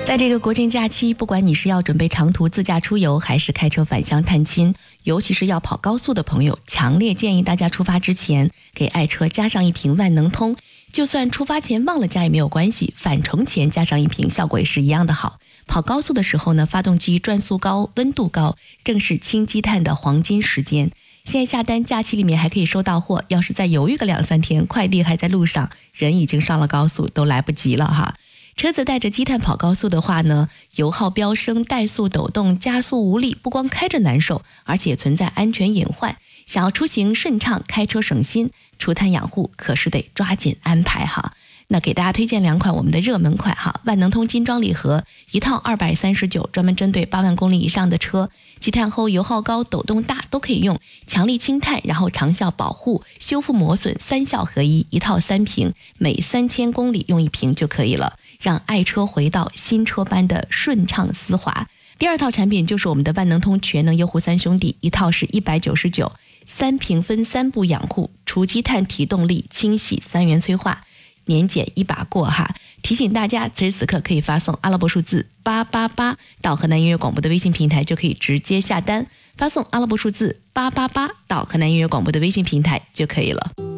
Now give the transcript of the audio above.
在这个国庆假期，不管你是要准备长途自驾出游，还是开车返乡探亲，尤其是要跑高速的朋友，强烈建议大家出发之前给爱车加上一瓶万能通。就算出发前忘了加也没有关系，返程前加上一瓶，效果也是一样的好。跑高速的时候呢，发动机转速高，温度高，正是清积碳的黄金时间。现在下单，假期里面还可以收到货，要是再犹豫个2-3天，快递还在路上，人已经上了高速，都来不及了哈。车子带着积碳跑高速的话呢，油耗飙升，怠速抖动，加速无力，不光开着难受，而且存在安全隐患。想要出行顺畅，开车省心，除碳养护可是得抓紧安排哈。那给大家推荐2款我们的热门款哈，万能通金装礼盒一套239，专门针对8万公里以上的车，积碳后油耗高、抖动大都可以用，强力清碳，然后长效保护、修复磨损3效合一，一套3瓶，每3000公里用1瓶就可以了，让爱车回到新车般的顺畅丝滑。第2套产品就是我们的万能通全能优护3兄弟，一套是199，3瓶分3步养护，除积碳、提动力、清洗3元催化，年检一把过哈。提醒大家，此时此刻可以发送阿拉伯数字888到河南音乐广播的微信平台，就可以直接下单，发送阿拉伯数字888到河南音乐广播的微信平台就可以了。